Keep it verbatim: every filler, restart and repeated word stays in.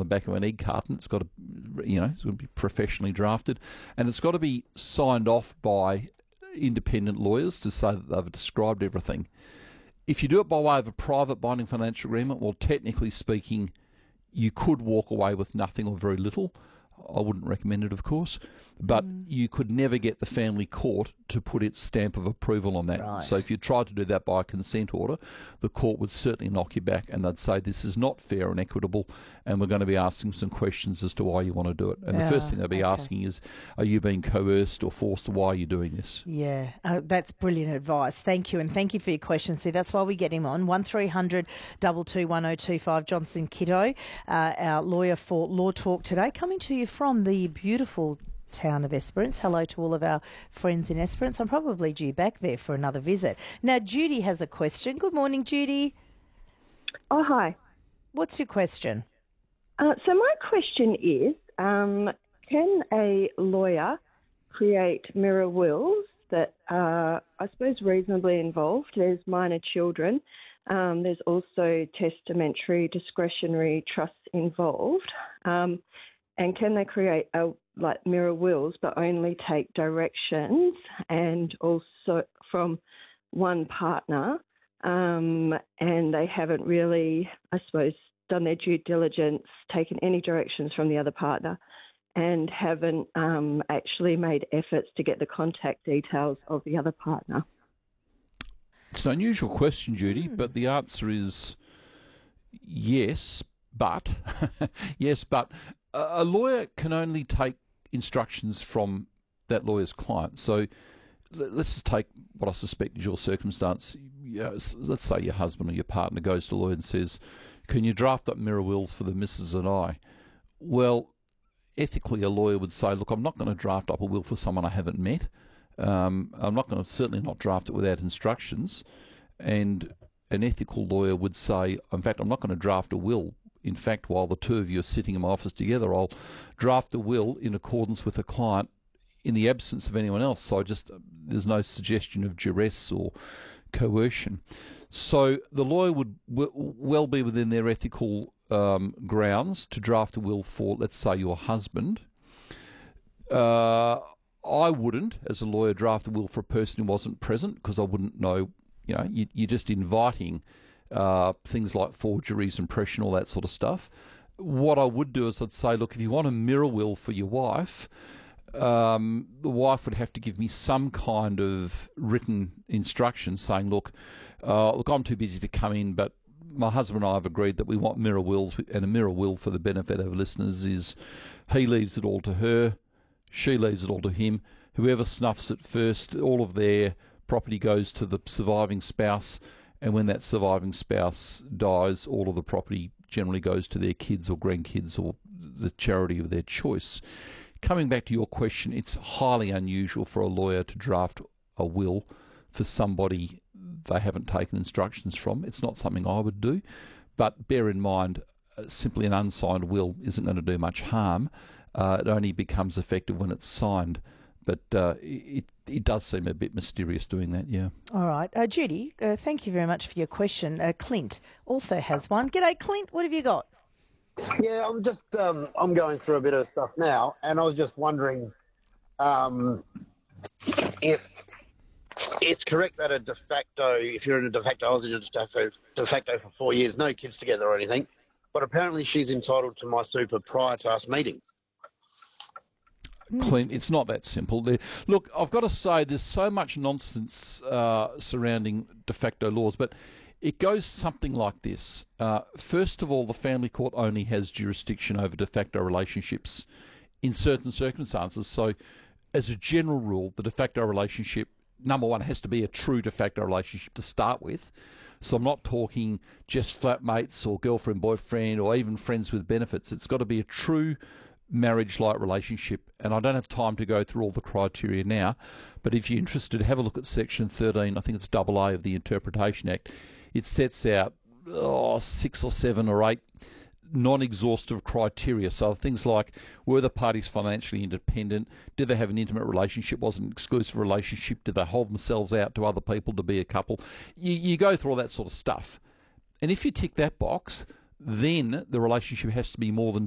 the back of an egg carton. It's got to, you know, it's got to be professionally drafted, and it's got to be signed off by independent lawyers to say that they've described everything. If you do it by way of a private binding financial agreement, well, technically speaking, you could walk away with nothing or very little. I wouldn't recommend it, of course, but mm. you could never get the family court to put its stamp of approval on that. Right. So if you tried to do that by a consent order, the court would certainly knock you back, and they'd say this is not fair and equitable, and we're going to be asking some questions as to why you want to do it. And yeah, the first thing they'd be okay. asking is, are you being coerced or forced? Why are you doing this? Yeah, uh, that's brilliant advice. Thank you, and thank you for your questions. See, that's why we get him on. one three hundred two two one oh two five, Johnson Kiddo, uh, our lawyer for Law Talk today, coming to you from the beautiful town of Esperance. Hello to all of our friends in Esperance. I'm probably due back there for another visit. Now, Judy has a question. Good morning, Judy. Oh, hi. What's your question? Uh, so my question is, um, can a lawyer create mirror wills that are, I suppose, reasonably involved? There's minor children. Um, there's also testamentary discretionary trusts involved. Um, and can they create a, like mirror wills but only take directions and also from one partner, um, and they haven't really, I suppose, done their due diligence, taken any directions from the other partner, and haven't um, actually made efforts to get the contact details of the other partner? It's an unusual question, Judy, mm. but the answer is yes, but yes, but a lawyer can only take instructions from that lawyer's client. So let's just take what I suspect is your circumstance. Let's say your husband or your partner goes to a lawyer and says, can you draft up mirror wills for the missus and I? Well, ethically, a lawyer would say, look, I'm not going to draft up a will for someone I haven't met. Um, I'm not going to certainly not draft it without instructions. And an ethical lawyer would say, in fact, I'm not going to draft a will. In fact, while the two of you are sitting in my office together, I'll draft a will in accordance with the client in the absence of anyone else. So I just there's no suggestion of duress or coercion. So the lawyer would w- well be within their ethical um, grounds to draft a will for, let's say, your husband. Uh, I wouldn't, as a lawyer, draft a will for a person who wasn't present because I wouldn't know, you know, you, you're just inviting Uh, things like forgeries, impression, all that sort of stuff. What I would do is I'd say, look, if you want a mirror will for your wife, um, the wife would have to give me some kind of written instruction saying, look, uh, look, I'm too busy to come in, but my husband and I have agreed that we want mirror wills, and a mirror will, for the benefit of listeners, is he leaves it all to her, she leaves it all to him. Whoever snuffs it first, all of their property goes to the surviving spouse. And when that surviving spouse dies, all of the property generally goes to their kids or grandkids or the charity of their choice. Coming back to your question, it's highly unusual for a lawyer to draft a will for somebody they haven't taken instructions from. It's not something I would do. But bear in mind, uh, simply an unsigned will isn't going to do much harm. Uh, it only becomes effective when it's signed. But uh, it it does seem a bit mysterious doing that, yeah. All right. Uh, Judy, uh, thank you very much for your question. Uh, Clint also has one. G'day, Clint. What have you got? Yeah, I'm just um, I'm going through a bit of stuff now, and I was just wondering um, if it's correct that a de facto, if you're in a de facto, I was in a de facto, de facto for four years, no kids together or anything, but apparently she's entitled to my super prior to us meeting. Clint, it's not that simple. There, look, I've got to say there's so much nonsense uh, surrounding de facto laws, but it goes something like this. Uh, first of all, the family court only has jurisdiction over de facto relationships in certain circumstances. So as a general rule, the de facto relationship, number one, has to be a true de facto relationship to start with. So I'm not talking just flatmates or girlfriend, boyfriend, or even friends with benefits. It's got to be a true marriage-like relationship, and I don't have time to go through all the criteria now, but if you're interested, have a look at Section thirteen, I think it's double A of the Interpretation Act. It sets out oh, six or seven or eight non-exhaustive criteria. So things like, were the parties financially independent? Did they have an intimate relationship? Was it an exclusive relationship? Did they hold themselves out to other people to be a couple? You, you go through all that sort of stuff. And if you tick that box, then the relationship has to be more than